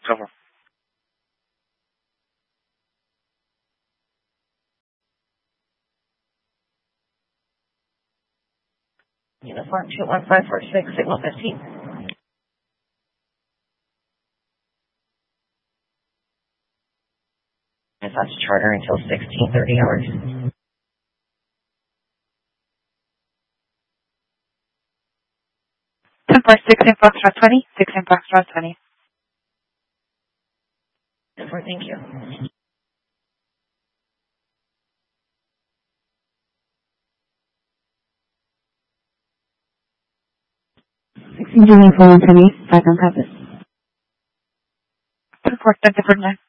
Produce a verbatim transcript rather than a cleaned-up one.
Cover. Uniform two one five four six, signal fifteen. If that's charter until sixteen thirty hours. ten four six in Foxtrot twenty, six in Foxtrot twenty. ten four, thank you. sixteen four one twenty, five on Compass. ten four, ten four nine.